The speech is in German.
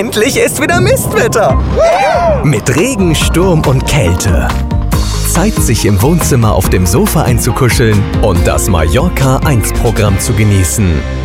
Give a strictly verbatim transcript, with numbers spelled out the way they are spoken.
Endlich ist wieder Mistwetter. Mit Regen, Sturm und Kälte. Zeit, sich im Wohnzimmer auf dem Sofa einzukuscheln und das Mallorca eins Programm zu genießen.